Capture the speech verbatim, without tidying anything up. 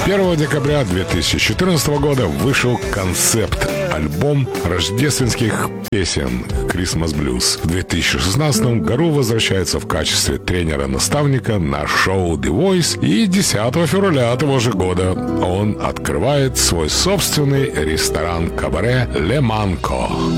первого декабря две тысячи четырнадцатого года вышел концепт-альбом рождественских песен «Christmas Blues». В две тысячи шестнадцатом Гару возвращается в качестве тренера-наставника на шоу The Voice, и десятого февраля того же года он открывает свой собственный ресторан-кабаре «Ле Манко».